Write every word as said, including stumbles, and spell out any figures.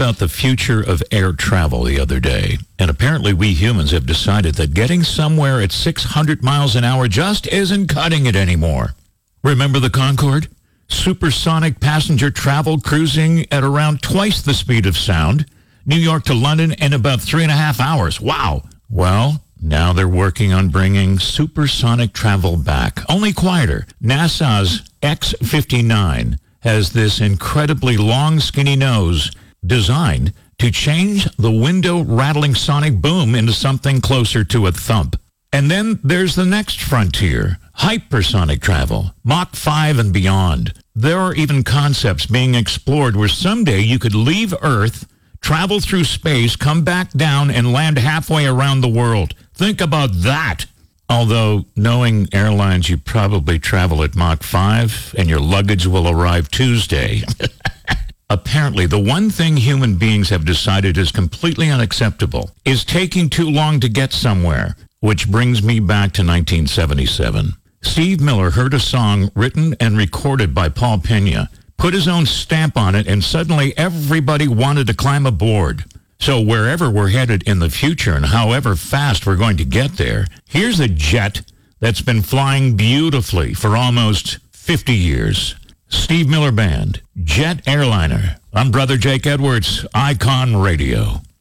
about the future of air travel the other day, and apparently we humans have decided that getting somewhere at six hundred miles an hour just isn't cutting it anymore. Remember the Concorde? Supersonic passenger travel cruising at around twice the speed of sound. New York to London in about three and a half hours. Wow. Well, now they're working on bringing supersonic travel back, only quieter. NASA's X fifty-nine has this incredibly long, skinny nose designed to change the window-rattling sonic boom into something closer to a thump. And then there's the next frontier, hypersonic travel, Mach five and beyond. There are even concepts being explored where someday you could leave Earth, travel through space, come back down, and land halfway around the world. Think about that. Although, knowing airlines, you probably travel at Mach five, and your luggage will arrive Tuesday. Apparently, the one thing human beings have decided is completely unacceptable is taking too long to get somewhere, which brings me back to nineteen seventy-seven. Steve Miller heard a song written and recorded by Paul Pena, put his own stamp on it, and suddenly everybody wanted to climb aboard. So wherever we're headed in the future and however fast we're going to get there, here's a jet that's been flying beautifully for almost fifty years. Steve Miller Band, Jet Airliner. I'm Brother Jake Edwards, Icon Radio.